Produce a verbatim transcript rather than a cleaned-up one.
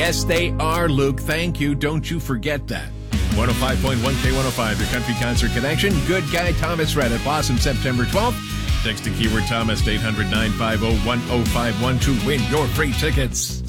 Yes, they are, Luke. Thank you. Don't you forget that. one oh five point one K one oh five, your country concert connection. Good Guy Thomas Rhett at Boston, September twelfth. Text the keyword Thomas to eight hundred, nine five zero, one oh five one to win your free tickets.